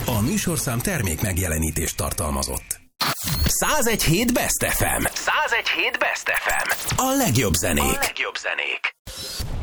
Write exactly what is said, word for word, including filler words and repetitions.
A műsorszám termék megjelenítést tartalmazott. száz egy hét Best ef em. száz egy hét Best ef em. A legjobb zenék. A legjobb